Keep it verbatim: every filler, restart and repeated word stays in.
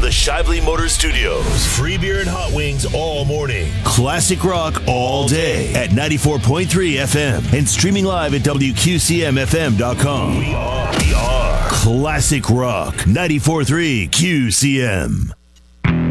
the Shively Motor Studios. Free beer and hot wings all morning. Classic rock all day at ninety-four point three F M and streaming live at W Q C M F M dot com. We are, we are Classic Rock ninety-four point three Q C M.